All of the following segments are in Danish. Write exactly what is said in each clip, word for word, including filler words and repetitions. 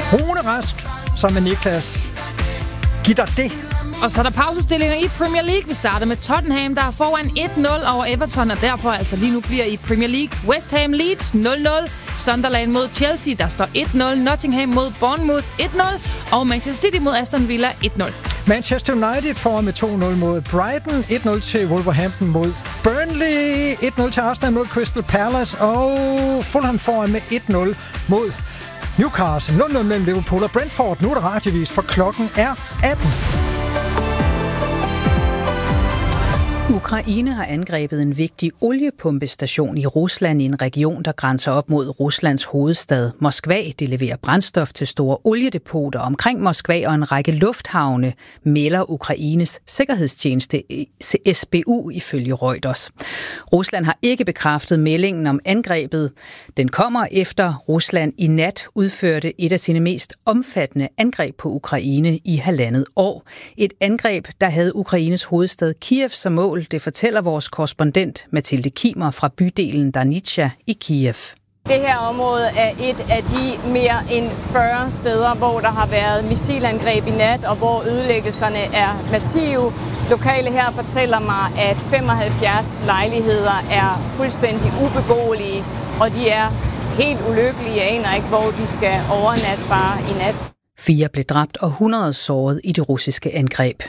Rune Rask, som med Niklas. Giv dig det. Og så er der pausestillinger i Premier League. Vi starter med Tottenham, der er foran et nul over Everton, og derfor altså lige nu bliver i Premier League. West Ham Leeds nul nul. Sunderland mod Chelsea, der står et nul. Nottingham mod Bournemouth et nul. Og Manchester City mod Aston Villa et nul. Manchester United foran med to nul mod Brighton. et nul til Wolverhampton mod Burnley. et nul til Arsenal mod Crystal Palace. Og Fulham foran med et nul mod Newcastle. nul nul mellem Liverpool og Brentford. Nu er der radiovis, for klokken er atten. Ukraine har angrebet en vigtig oliepumpestation i Rusland i en region, der grænser op mod Ruslands hovedstad Moskva. Det leverer brændstof til store oliedepoter omkring Moskva og en række lufthavne, melder Ukraines sikkerhedstjeneste S B U ifølge Reuters. Rusland har ikke bekræftet meldingen om angrebet. Den kommer efter Rusland i nat udførte et af sine mest omfattende angreb på Ukraine i halvandet år. Et angreb, der havde Ukraines hovedstad Kiev som mål. Det fortæller vores korrespondent Mathilde Kimer fra bydelen Darnitsa i Kiev. Det her område er et af de mere end fyrre steder, hvor der har været missilangreb i nat, og hvor ødelæggelserne er massive. Lokale her fortæller mig, at femoghalvfjerds lejligheder er fuldstændig ubeboelige, og de er helt ulykkelige. Jeg aner ikke, hvor de skal overnatte bare i nat. Fire blev dræbt og hundrede såret i det russiske angreb.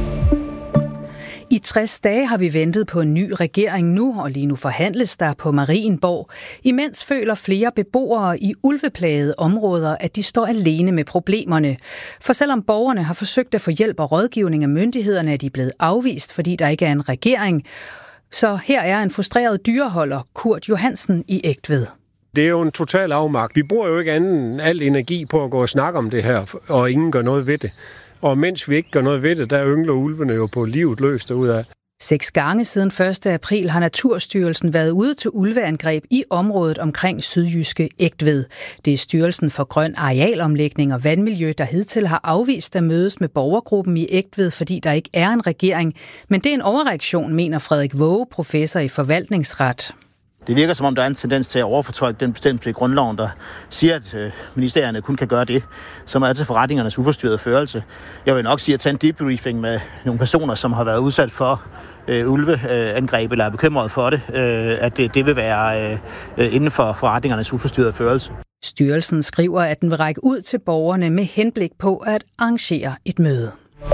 I tres dage har vi ventet på en ny regering nu, og lige nu forhandles der på Marienborg. Imens føler flere beboere i ulveplagede områder, at de står alene med problemerne. For selvom borgerne har forsøgt at få hjælp og rådgivning af myndighederne, er de blevet afvist, fordi der ikke er en regering. Så her er en frustreret dyreholder, Kurt Johansen i Egtved. Det er jo en total afmagt. Vi bruger jo ikke anden end al energi på at gå og snakke om det her, og ingen gør noget ved det. Og mens vi ikke gør noget ved det, der yngler ulvene jo på livet løs derudad. Seks gange siden første april har Naturstyrelsen været ude til ulveangreb i området omkring sydjyske Egtved. Det er Styrelsen for Grøn Arealomlægning og Vandmiljø, der hidtil har afvist at mødes med borgergruppen i Egtved, fordi der ikke er en regering. Men det er en overreaktion, mener Frederik Våge, professor i forvaltningsret. Det virker som om, der er en tendens til at overfortolke den bestemmelse i grundloven, der siger, at øh, ministerierne kun kan gøre det, som er til forretningernes uforstyrrede førelse. Jeg vil nok sige at tage en debriefing med nogle personer, som har været udsat for øh, ulveangreb eller er bekymret for det, øh, at det, det vil være øh, inden for forretningernes uforstyrrede førelse. Styrelsen skriver, at den vil række ud til borgerne med henblik på at arrangere et møde.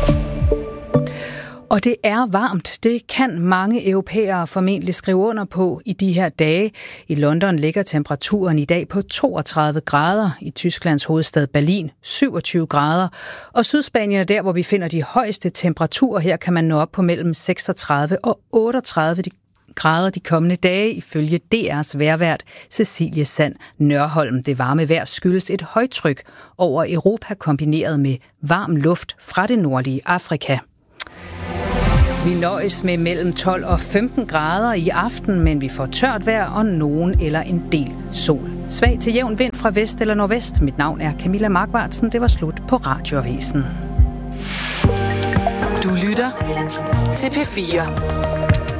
Og det er varmt. Det kan mange europæere formentlig skrive under på i de her dage. I London ligger temperaturen i dag på toogtredive grader. I Tysklands hovedstad Berlin syvogtyve grader. Og Sydspanien er der, hvor vi finder de højeste temperaturer. Her kan man nå op på mellem seksogtredive og otteogtredive grader de kommende dage, ifølge D R's vejrvært Cecilie Sand Nørholm. Det varme vejr skyldes et højtryk over Europa kombineret med varm luft fra det nordlige Afrika. Vi nøjes med mellem tolv og femten grader i aften, men vi får tørt vejr og nogen eller en del sol. Svag til jævn vind fra vest eller nordvest. Mit navn er Camilla Markvartsen. Det var slut på Radioavisen. Du lytter til P fire.